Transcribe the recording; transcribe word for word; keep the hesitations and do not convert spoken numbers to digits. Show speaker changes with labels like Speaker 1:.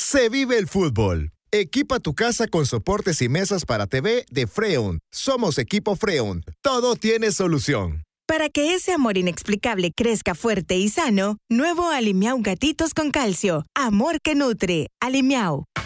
Speaker 1: Se vive el fútbol. Equipa tu casa con soportes y mesas para T V de Freon. Somos Equipo Freon. Todo tiene solución.
Speaker 2: Para que ese amor inexplicable crezca fuerte y sano, nuevo Alimiau Gatitos con Calcio. Amor que nutre. Alimiau.